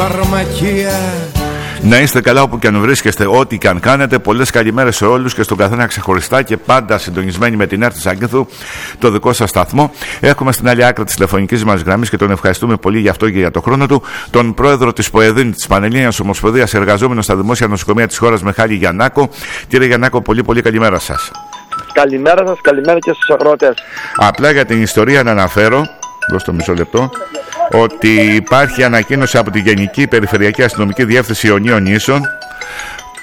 Φαρμακεία. Να είστε καλά όπου και αν βρίσκεστε, ό,τι και αν κάνετε. Πολλές καλημέρες σε όλους και στον καθένα ξεχωριστά και πάντα συντονισμένοι με την ΕΡΤ της Άγκυνθου, το δικό σας σταθμό. Έχουμε στην άλλη άκρη της τηλεφωνικής μας γραμμής και τον ευχαριστούμε πολύ γι' αυτό και για το χρόνο του, τον πρόεδρο της ΠΟΕΔΗΝ, της Πανελλήνιας Ομοσπονδίας Εργαζόμενων στα Δημόσια Νοσοκομεία της χώρας, Μιχάλη Γιαννάκο. Κύριε Γιαννάκο, πολύ καλημέρα σας. Καλημέρα σας, καλημέρα και στους αγρότες. Απλά για την ιστορία να αναφέρω, δώστε μισό λεπτό, ότι υπάρχει ανακοίνωση από τη Γενική Περιφερειακή Αστυνομική Διεύθυνση Ιωνίων Νήσων